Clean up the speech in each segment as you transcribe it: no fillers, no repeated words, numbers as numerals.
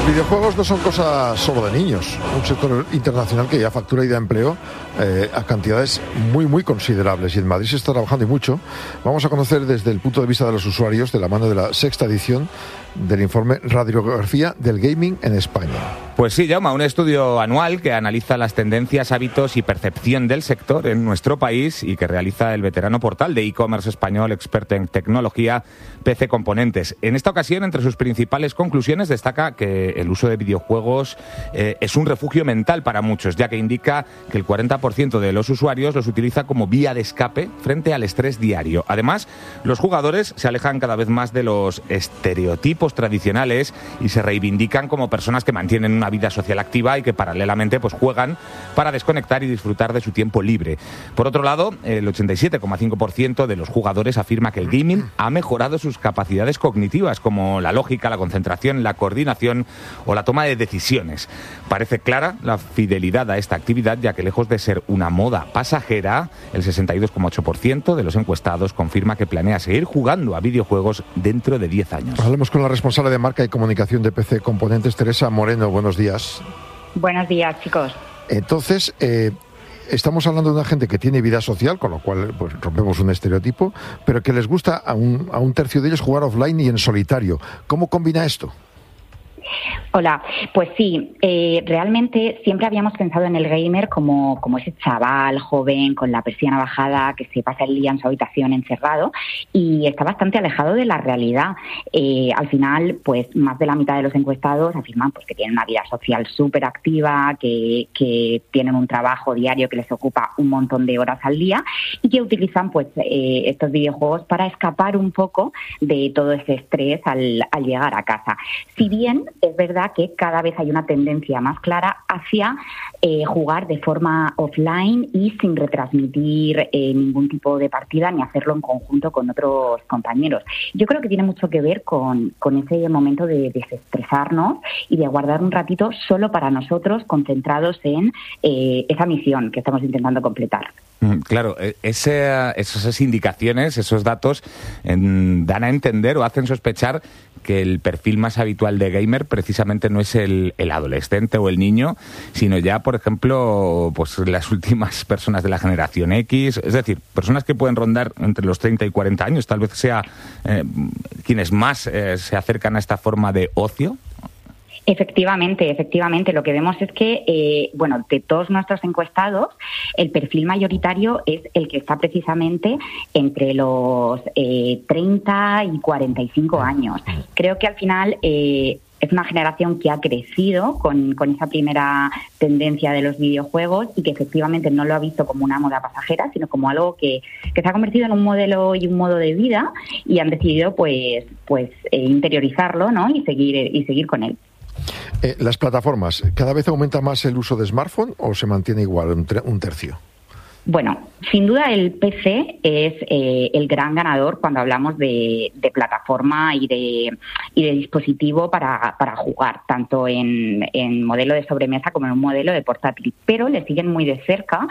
videojuegos no son cosa solo de niños. Un sector internacional que ya factura y da empleo a cantidades muy, muy considerables. Y en Madrid se está trabajando y mucho. Vamos a conocer desde el punto de vista de los usuarios, de la mano de la sexta edición del informe Radiografía del Gaming en España. Pues sí, Jaume, un estudio anual que analiza las tendencias, hábitos y percepción del sector en nuestro país y que realiza el veterano portal de e-commerce español experto en tecnología PC Componentes. En esta ocasión, entre sus principales conclusiones, destaca que el uso de videojuegos es un refugio mental para muchos, ya que indica que el 40% de los usuarios los utiliza como vía de escape frente al estrés diario. Además, los jugadores se alejan cada vez más de los estereotipos tradicionales y se reivindican como personas que mantienen una vida social activa y que paralelamente pues juegan para desconectar y disfrutar de su tiempo libre. Por otro lado, el 87,5% de los jugadores afirma que el gaming ha mejorado sus capacidades cognitivas, como la lógica, la concentración, la coordinación o la toma de decisiones. Parece clara la fidelidad a esta actividad, ya que lejos de ser una moda pasajera, el 62,8% de los encuestados confirma que planea seguir jugando a videojuegos dentro de 10 años. Hablemos con la responsable de marca y comunicación de PC Componentes, Teresa Moreno. Buenos días. Buenos días, chicos. Entonces, estamos hablando de una gente que tiene vida social, con lo cual pues, rompemos un estereotipo, pero que les gusta a un tercio de ellos jugar offline y en solitario. ¿Cómo combina esto? Hola, pues sí, realmente siempre habíamos pensado en el gamer como ese chaval joven con la persiana bajada que se pasa el día en su habitación encerrado y está bastante alejado de la realidad. Al final, pues más de la mitad de los encuestados afirman pues, que tienen una vida social súper activa, que tienen un trabajo diario que les ocupa un montón de horas al día y que utilizan pues estos videojuegos para escapar un poco de todo ese estrés al llegar a casa. Si bien es verdad que cada vez hay una tendencia más clara hacia jugar de forma offline y sin retransmitir ningún tipo de partida ni hacerlo en conjunto con otros compañeros. Yo creo que tiene mucho que ver con ese momento de desestresarnos y de guardar un ratito solo para nosotros, concentrados en esa misión que estamos intentando completar. Claro, esas indicaciones, esos datos dan a entender o hacen sospechar que el perfil más habitual de gamer precisamente no es el adolescente o el niño, sino ya, por ejemplo, pues las últimas personas de la generación X, es decir, personas que pueden rondar entre los 30 y 40 años, tal vez sea quienes más se acercan a esta forma de ocio. Efectivamente. Lo que vemos es que, de todos nuestros encuestados, el perfil mayoritario es el que está precisamente entre los 30 y 45 años. Creo que al final es una generación que ha crecido con esa primera tendencia de los videojuegos y que efectivamente no lo ha visto como una moda pasajera, sino como algo que se ha convertido en un modelo y un modo de vida y han decidido pues interiorizarlo, ¿no? y seguir con él. Las plataformas, ¿cada vez aumenta más el uso de smartphone o se mantiene igual, un tercio? Bueno, sin duda el PC es el gran ganador cuando hablamos de plataforma y de dispositivo para jugar, tanto en modelo de sobremesa como en un modelo de portátil. Pero le siguen muy de cerca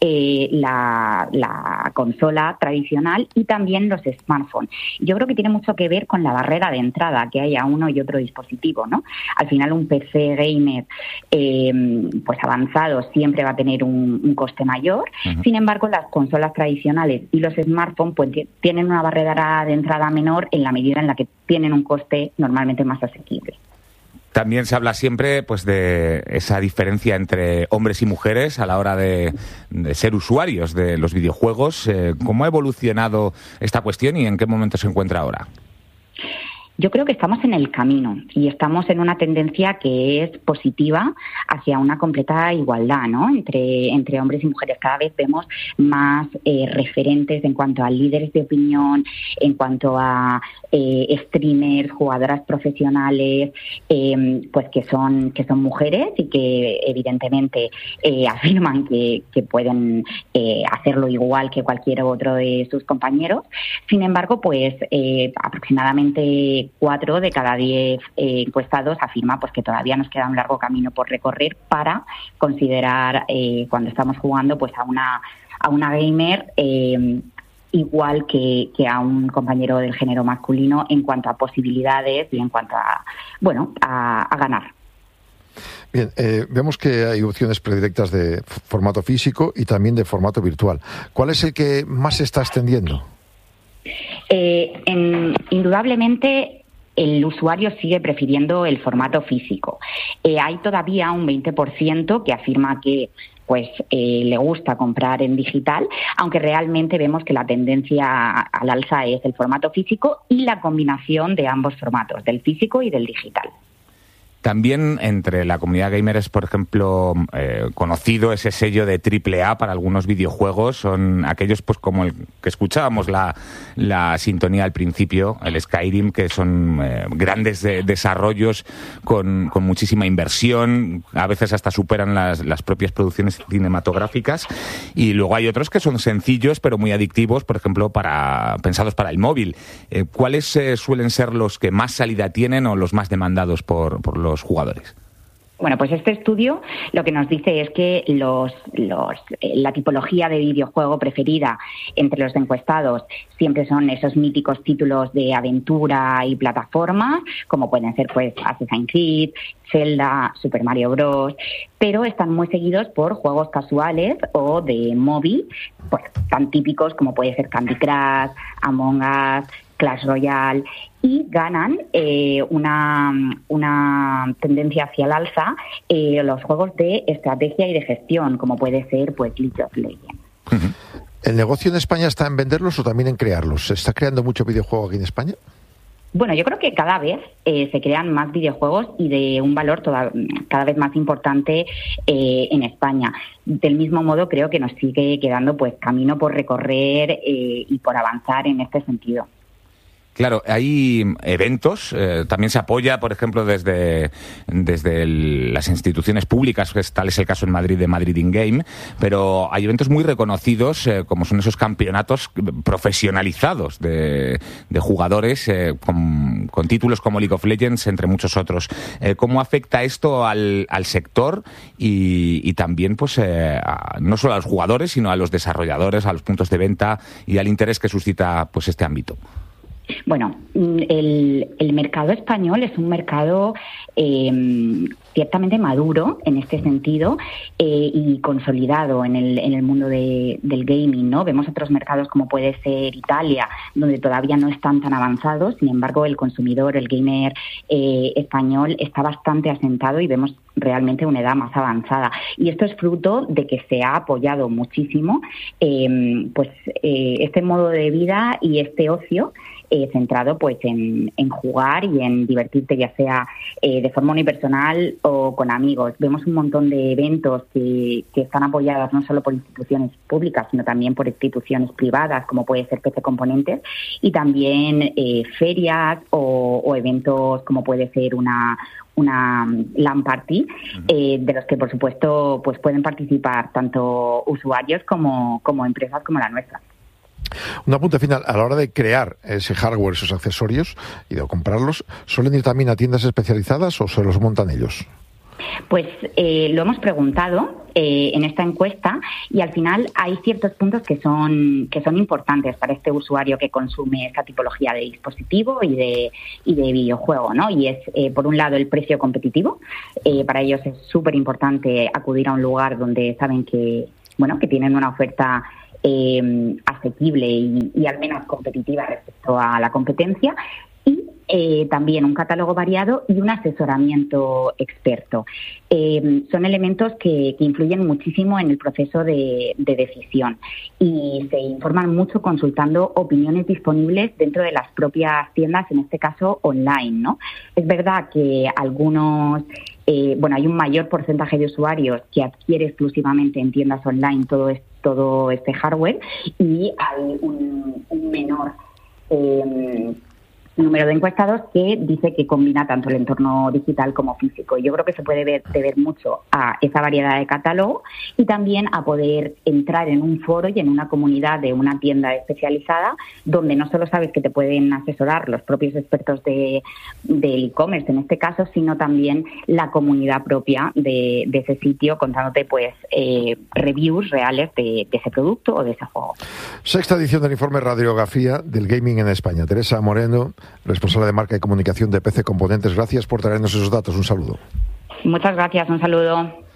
la consola tradicional y también los smartphones. Yo creo que tiene mucho que ver con la barrera de entrada que hay a uno y otro dispositivo, ¿no? Al final un PC gamer pues avanzado siempre va a tener un coste mayor. Uh-huh. Sin embargo, las consolas tradicionales y los smartphones pues, tienen una barrera de entrada menor en la medida en la que tienen un coste normalmente más asequible. También se habla siempre pues de esa diferencia entre hombres y mujeres a la hora de ser usuarios de los videojuegos. ¿Cómo ha evolucionado esta cuestión y en qué momento se encuentra ahora? Yo creo que estamos en el camino y estamos en una tendencia que es positiva hacia una completa igualdad, ¿no? Entre hombres y mujeres. Cada vez vemos más referentes en cuanto a líderes de opinión, en cuanto a streamers, jugadoras profesionales, pues que son mujeres y que evidentemente afirman que pueden hacerlo igual que cualquier otro de sus compañeros. Sin embargo, pues aproximadamente 4 de cada 10 encuestados afirma pues que todavía nos queda un largo camino por recorrer para considerar cuando estamos jugando pues a una gamer igual que a un compañero del género masculino en cuanto a posibilidades y en cuanto a ganar. Bien, vemos que hay opciones predilectas de formato físico y también de formato virtual. ¿Cuál es el que más se está extendiendo? Indudablemente el usuario sigue prefiriendo el formato físico. Hay todavía un 20% que afirma que le gusta comprar en digital, aunque realmente vemos que la tendencia al alza es el formato físico y la combinación de ambos formatos, del físico y del digital. También entre la comunidad gamer es, por ejemplo, conocido ese sello de AAA para algunos videojuegos. Son aquellos, pues como el que escuchábamos la sintonía al principio, el Skyrim, que son grandes desarrollos con muchísima inversión. A veces hasta superan las propias producciones cinematográficas. Y luego hay otros que son sencillos, pero muy adictivos, por ejemplo, pensados para el móvil. ¿Cuáles suelen ser los que más salida tienen o los más demandados por los jugadores? Bueno, pues este estudio lo que nos dice es que la tipología de videojuego preferida entre los encuestados siempre son esos míticos títulos de aventura y plataforma, como pueden ser Assassin's Creed, Zelda, Super Mario Bros., pero están muy seguidos por juegos casuales o de móvil, tan típicos como puede ser Candy Crush, Among Us, Clash Royale, y ganan una tendencia hacia el alza los juegos de estrategia y de gestión, como puede ser League of Legends. Uh-huh. ¿El negocio en España está en venderlos o también en crearlos? ¿Se está creando mucho videojuego aquí en España? Bueno, yo creo que cada vez se crean más videojuegos y de un valor cada vez más importante en España. Del mismo modo, creo que nos sigue quedando camino por recorrer y por avanzar en este sentido. Claro, hay eventos, también se apoya, por ejemplo, desde las instituciones públicas, tal es el caso en Madrid de Madrid in Game, pero hay eventos muy reconocidos, como son esos campeonatos profesionalizados de jugadores con títulos como League of Legends, entre muchos otros. ¿Cómo afecta esto al sector y también, no solo a los jugadores, sino a los desarrolladores, a los puntos de venta y al interés que suscita este ámbito? Bueno, el mercado español es un mercado ciertamente maduro en este sentido y consolidado en el mundo del gaming, ¿no? Vemos otros mercados como puede ser Italia, donde todavía no están tan avanzados. Sin embargo, el consumidor, el gamer español está bastante asentado y vemos realmente una edad más avanzada. Y esto es fruto de que se ha apoyado muchísimo este modo de vida y este ocio centrado en jugar y en divertirte, ya sea de forma unipersonal o con amigos. Vemos un montón de eventos que están apoyados no solo por instituciones públicas, sino también por instituciones privadas, como puede ser PC Componentes, y también ferias o eventos como puede ser una LAN Party, de los que por supuesto pueden participar tanto usuarios como empresas como la nuestra. Un apunte final, a la hora de crear ese hardware, esos accesorios y de comprarlos, ¿suelen ir también a tiendas especializadas o se los montan ellos? Lo hemos preguntado en esta encuesta y al final hay ciertos puntos que son importantes para este usuario que consume esta tipología de dispositivo y de videojuego, ¿no? Y es, por un lado, el precio competitivo. Para ellos es súper importante acudir a un lugar donde saben que tienen una oferta asequible y al menos competitiva respecto a la competencia, y también un catálogo variado y un asesoramiento experto. Son elementos que influyen muchísimo en el proceso de decisión y se informan mucho consultando opiniones disponibles dentro de las propias tiendas, en este caso online, ¿no? Es verdad que algunos hay un mayor porcentaje de usuarios que adquiere exclusivamente en tiendas online todo este hardware y hay un menor número de encuestados que dice que combina tanto el entorno digital como físico. Yo creo que se puede deber mucho a esa variedad de catálogo y también a poder entrar en un foro y en una comunidad de una tienda especializada donde no solo sabes que te pueden asesorar los propios expertos del e-commerce en este caso, sino también la comunidad propia de ese sitio contándote reviews reales de ese producto o de ese juego. Sexta edición del informe Radiografía del Gaming en España. Teresa Moreno, responsable de marca y comunicación de PC Componentes, gracias por traernos esos datos. Un saludo. Muchas gracias, un saludo.